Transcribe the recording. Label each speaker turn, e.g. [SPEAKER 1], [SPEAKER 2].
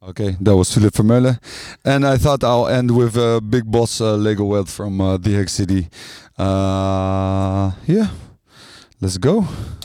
[SPEAKER 1] Okay, that was Philip Vermeulen. And I thought I'll end with Big Boss Lego World from The Hague City. Yeah, let's go.